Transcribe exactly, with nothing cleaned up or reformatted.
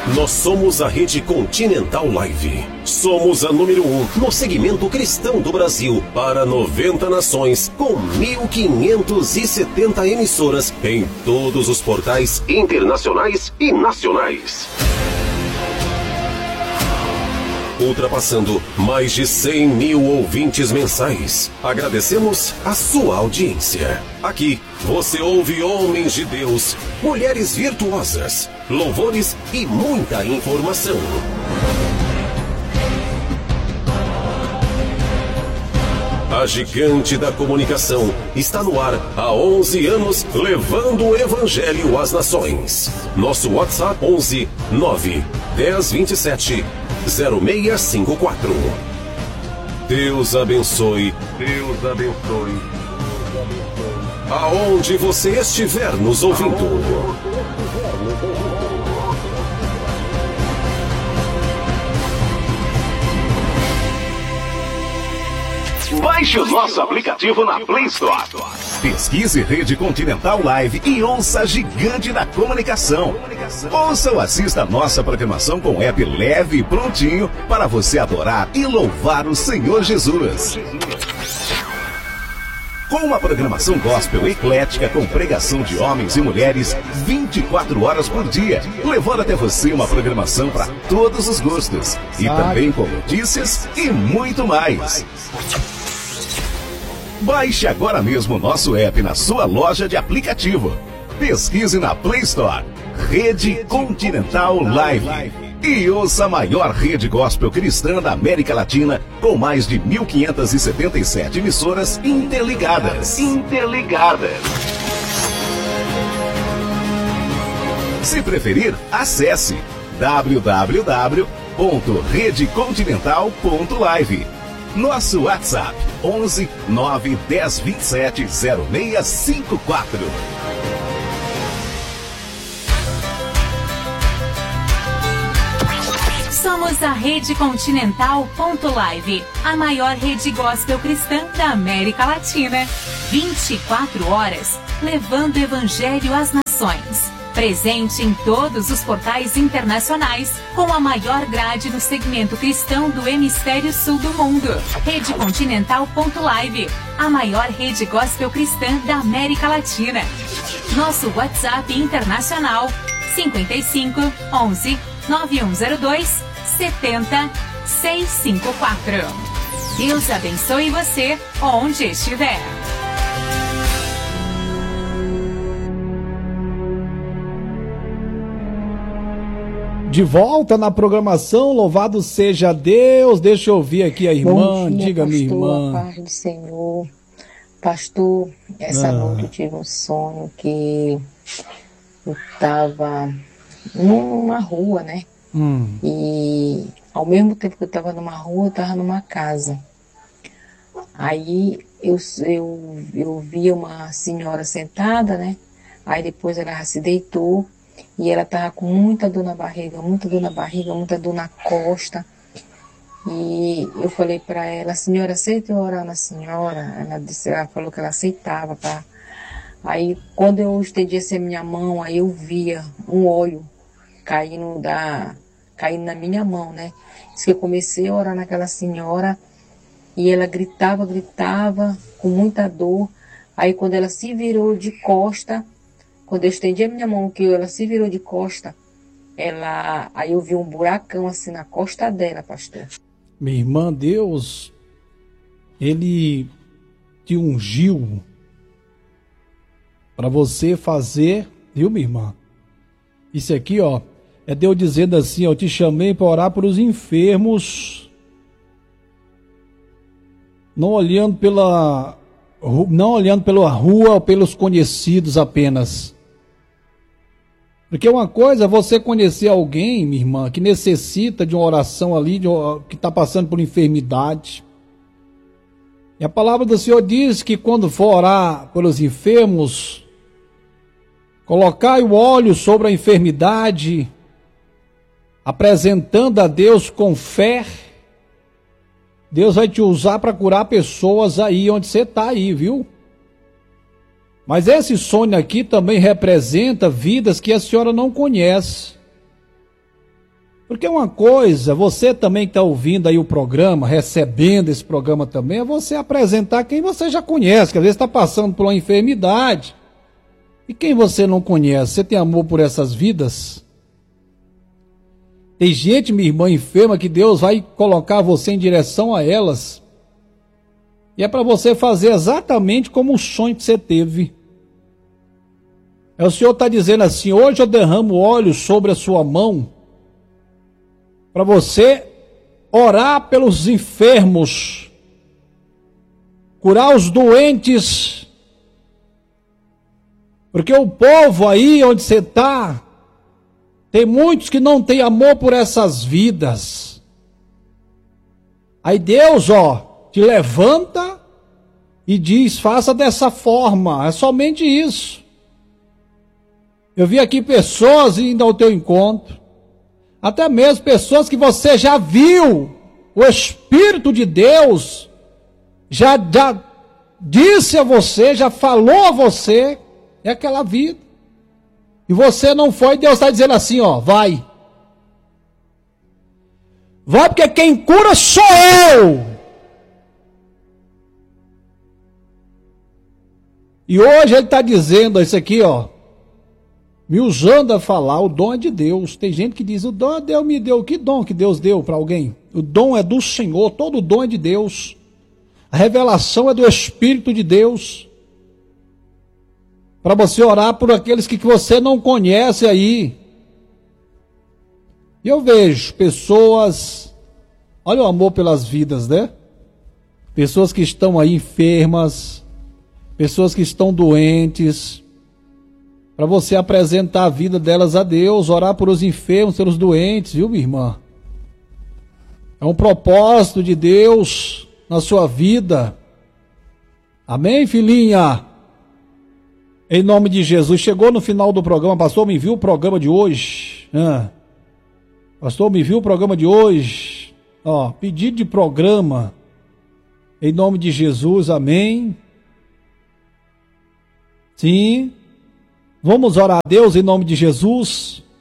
Nós somos a Rede Continental Live. Somos a número um no segmento cristão do Brasil para noventa nações, com mil quinhentas e setenta emissoras em todos os portais internacionais e nacionais. Ultrapassando mais de cem mil ouvintes mensais. Agradecemos a sua audiência. Aqui você ouve homens de Deus, mulheres virtuosas, louvores e muita informação. A gigante da comunicação está no ar há onze anos, levando o evangelho às nações. Nosso WhatsApp onze nove dez vinte e sete zero seis cinco quatro. Deus abençoe. Deus abençoe. Aonde você estiver nos ouvindo. Baixe o nosso aplicativo na Play Store. Pesquise Rede Continental Live e ouça a gigante da comunicação. Ouça ou assista a nossa programação com app leve e prontinho para você adorar e louvar o Senhor Jesus. Com uma programação gospel eclética com pregação de homens e mulheres vinte e quatro horas por dia, levando até você uma programação para todos os gostos e também com notícias e muito mais. Baixe agora mesmo o nosso app na sua loja de aplicativo. Pesquise na Play Store Rede Continental Live e ouça a maior rede gospel cristã da América Latina com mais de mil quinhentas e setenta e sete emissoras interligadas. Interligadas. Se preferir, acesse w w w ponto rede continental ponto live. Nosso WhatsApp onze nove dez vinte e sete zero seis cinco quatro. Somos a Rede Continental ponto live, a maior rede gospel cristã da América Latina. vinte e quatro horas, levando o evangelho às nações. Presente em todos os portais internacionais, com a maior grade no segmento cristão do hemisfério sul do mundo. Rede Continental ponto live, a maior rede gospel cristã da América Latina. Nosso WhatsApp internacional cinquenta e cinco, onze, nove um zero dois, setenta, seiscentos e cinquenta e quatro. Deus abençoe você onde estiver. De volta na programação, louvado seja Deus. Deixa eu ouvir aqui a irmã. Bom dia, diga, pastor, minha irmã. A paz do Senhor. Pastor, essa Ah. noite eu tive um sonho que eu estava numa rua, né? Hum. E ao mesmo tempo que eu estava numa rua, eu estava numa casa. Aí eu, eu, eu vi uma senhora sentada, né? Aí depois ela se deitou. E ela estava com muita dor na barriga, muita dor na barriga, muita dor na costa. E eu falei para ela, senhora, aceita eu orar na senhora? Ela disse, ela falou que ela aceitava. Tá? Aí quando eu estendi assim a minha mão, aí eu via um óleo caindo, da, caindo na minha mão, né? Diz que eu comecei a orar naquela senhora e ela gritava, gritava, com muita dor. Aí quando ela se virou de costa, quando eu estendi a minha mão, que ela se virou de costa, ela, aí eu vi um buracão assim na costa dela, pastor. Minha irmã, Deus, Ele te ungiu para você fazer, viu, minha irmã? Isso aqui, ó, é Deus dizendo assim, ó, eu te chamei para orar para os enfermos, não olhando pela, não olhando pela rua ou pelos conhecidos apenas. Porque uma coisa é você conhecer alguém, minha irmã, que necessita de uma oração ali, de, que está passando por enfermidade. E a palavra do Senhor diz que quando for orar pelos enfermos, colocai o óleo sobre a enfermidade, apresentando a Deus com fé. Deus vai te usar para curar pessoas aí onde você está aí, viu? Mas esse sonho aqui também representa vidas que a senhora não conhece. Porque uma coisa, você também que está ouvindo aí o programa, recebendo esse programa também, é você apresentar quem você já conhece, que às vezes está passando por uma enfermidade. E quem você não conhece, você tem amor por essas vidas? Tem gente, minha irmã, enferma, que Deus vai colocar você em direção a elas. E é para você fazer exatamente como o sonho que você teve. É, o Senhor está dizendo assim: hoje eu derramo óleo sobre a sua mão, para você orar pelos enfermos, curar os doentes, porque o povo aí onde você está, tem muitos que não têm amor por essas vidas. Aí Deus, ó, te levanta e diz: faça dessa forma, é somente isso. Eu vi aqui pessoas indo ao teu encontro, até mesmo pessoas que você já viu, o Espírito de Deus já, já disse a você, já falou a você, é aquela vida. E você não foi, Deus está dizendo assim, ó, vai. Vai, porque quem cura sou eu. E hoje ele está dizendo isso aqui, ó, me usando a falar, o dom é de Deus. Tem gente que diz, o dom Deus me deu. Que dom que Deus deu para alguém? O dom é do Senhor, todo dom é de Deus. A revelação é do Espírito de Deus. Para você orar por aqueles que você não conhece aí. E eu vejo pessoas, olha o amor pelas vidas, né? Pessoas que estão aí enfermas, pessoas que estão doentes, para você apresentar a vida delas a Deus, orar por os enfermos, pelos doentes, viu, minha irmã? É um propósito de Deus na sua vida. Amém, filhinha? Em nome de Jesus. Chegou no final do programa, pastor, me viu o programa de hoje? Ah. Pastor, me viu o programa de hoje? Ó, pedido de programa. Em nome de Jesus, amém. Sim. Vamos orar a Deus em nome de Jesus.